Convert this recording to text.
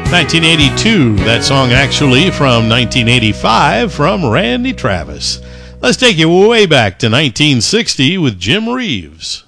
1982, that song actually from 1985 from Randy Travis. Let's take you way back to 1960 with Jim Reeves.